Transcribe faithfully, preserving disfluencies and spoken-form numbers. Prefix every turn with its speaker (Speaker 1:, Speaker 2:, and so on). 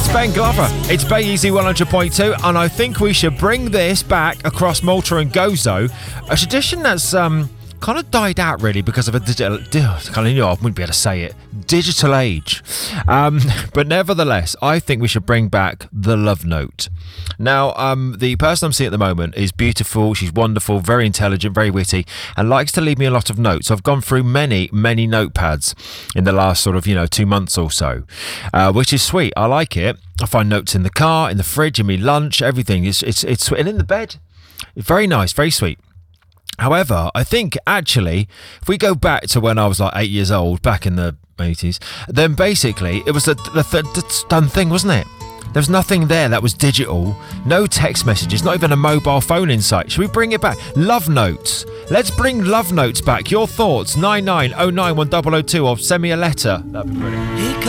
Speaker 1: Ben Glover. It's Bay Easy one hundred point two, and I think we should bring this back across Malta and Gozo, a tradition that's um, kind of died out really because of a digital, kind of, you know, I wouldn't be able to say it, digital age. Um, but nevertheless, I think we should bring back the love note. Now, um, the person I'm seeing at the moment is beautiful. She's wonderful, very intelligent, very witty, and likes to leave me a lot of notes. I've gone through many, many notepads in the last sort of, you know, two months or so, uh, which is sweet. I like it. I find notes in the car, in the fridge, in my lunch, everything. It's, it's, it's sweet. And in the bed. Very nice, very sweet. However, I think actually, if we go back to when I was like eight years old, back in the eighties, then basically it was the, the, the, the done thing, wasn't it? There was nothing there that was digital, no text messages, not even a mobile phone in sight. Should we bring it back? Love notes. Let's bring love notes back. Your thoughts, nine nine oh nine one oh oh two, or send me a letter. That'd be brilliant.